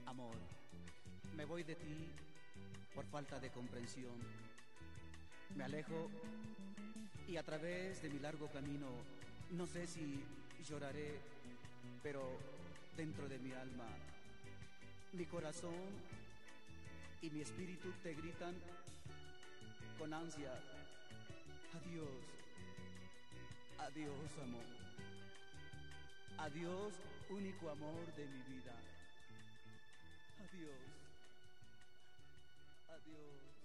Amor, me voy de ti por falta de comprensión. Me alejo y a través de mi largo camino, no sé si lloraré, pero dentro de mi alma, mi corazón y mi espíritu te gritan con ansia: adiós, adiós amor, adiós único amor de mi vida, adiós, adiós.